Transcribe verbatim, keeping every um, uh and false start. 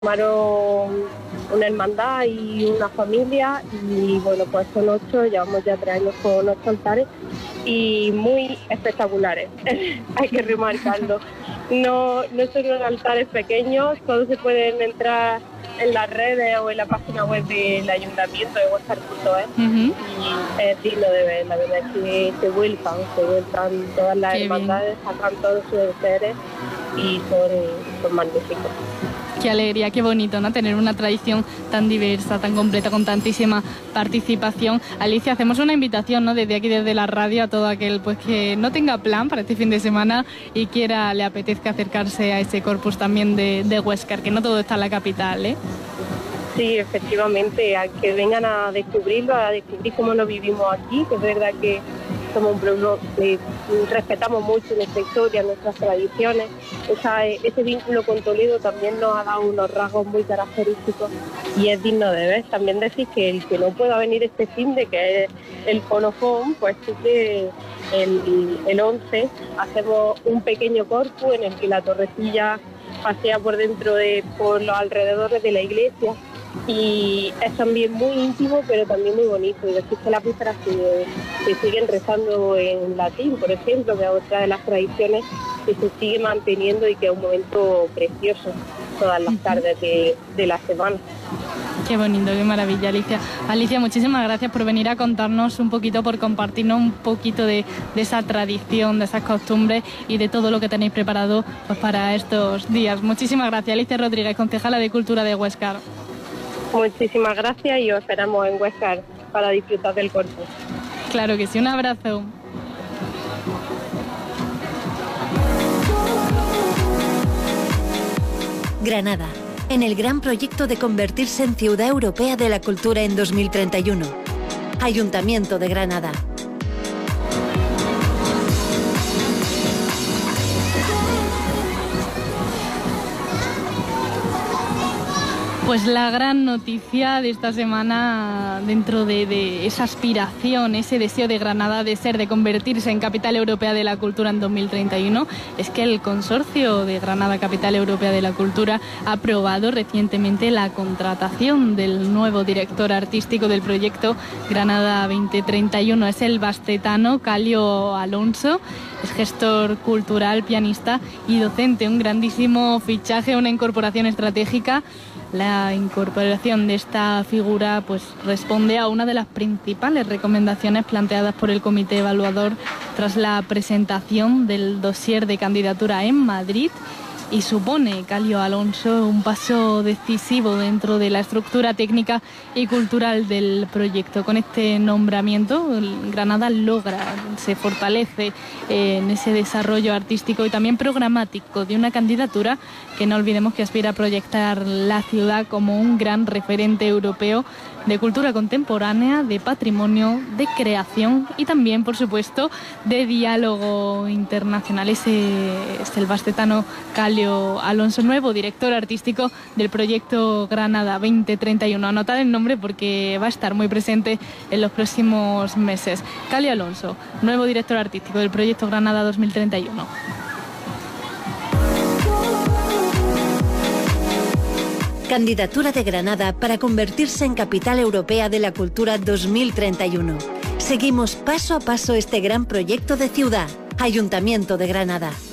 Formaron una hermandad y una familia y bueno, pues son ocho, llevamos ya tres años con ocho altares y muy espectaculares, hay que remarcarlo. No, no son unos altares pequeños, todos se pueden entrar en las redes o en la página web del ayuntamiento de huescar punto es uh-huh. y es digno de ver, la verdad es que se vuelcan, se vuelcan todas las Qué hermandades, bien. Sacan todos sus enseres y son, son magníficos. Qué alegría, qué bonito, ¿no? Tener una tradición tan diversa, tan completa, con tantísima participación. Alicia, hacemos una invitación, ¿no? Desde aquí, desde la radio, a todo aquel pues que no tenga plan para este fin de semana y quiera, le apetezca acercarse a ese corpus también de, de Huéscar, que no todo está en la capital, ¿eh? Sí, efectivamente, a que vengan a descubrirlo, a descubrir cómo lo vivimos aquí, que es verdad que somos un pueblo que respetamos mucho nuestra historia, nuestras tradiciones. Esa, ese vínculo con Toledo también nos ha dado unos rasgos muy característicos y es digno de ver. También decir que el que no pueda venir este fin de que es el colofón, pues sí que el, el once hacemos un pequeño corpus en el que la torrecilla pasea por dentro de por los alrededores de la iglesia. Y es también muy íntimo, pero también muy bonito. Y decir que las vísperas se, se siguen rezando en latín, por ejemplo, que es otra de las tradiciones que se sigue manteniendo y que es un momento precioso todas las tardes de, de la semana. Qué bonito, qué maravilla, Alicia. Alicia, muchísimas gracias por venir a contarnos un poquito, por compartirnos un poquito de, de esa tradición, de esas costumbres y de todo lo que tenéis preparado pues, para estos días. Muchísimas gracias, Alicia Rodríguez, concejala de Cultura de Huéscar. Muchísimas gracias y os esperamos en Huéscar para disfrutar del corpus. Claro que sí, un abrazo. Granada, en el gran proyecto de convertirse en Ciudad Europea de la Cultura en dos mil treinta y uno. Ayuntamiento de Granada. Pues la gran noticia de esta semana, dentro de, de esa aspiración, ese deseo de Granada de ser, de convertirse en capital europea de la cultura en dos mil treinta y uno, es que el consorcio de Granada Capital Europea de la Cultura ha aprobado recientemente la contratación del nuevo director artístico del proyecto Granada veinte treinta y uno. Es el bastetano Calio Alonso, es gestor cultural, pianista y docente. Un grandísimo fichaje, una incorporación estratégica. La incorporación de esta figura pues responde a una de las principales recomendaciones planteadas por el comité evaluador tras la presentación del dossier de candidatura en Madrid y supone, Calio Alonso, un paso decisivo dentro de la estructura técnica y cultural del proyecto. Con este nombramiento, Granada logra, se fortalece en ese desarrollo artístico y también programático de una candidatura que no olvidemos que aspira a proyectar la ciudad como un gran referente europeo de cultura contemporánea, de patrimonio, de creación y también, por supuesto, de diálogo internacional. Ese es el bastetano Calio Alonso, nuevo director artístico del proyecto Granada veinte treinta y uno. Anotad el nombre porque va a estar muy presente en los próximos meses. Calio Alonso, nuevo director artístico del proyecto Granada dos mil treinta y uno. Candidatura de Granada para convertirse en capital europea de la cultura dos mil treinta y uno. Seguimos paso a paso este gran proyecto de ciudad. Ayuntamiento de Granada.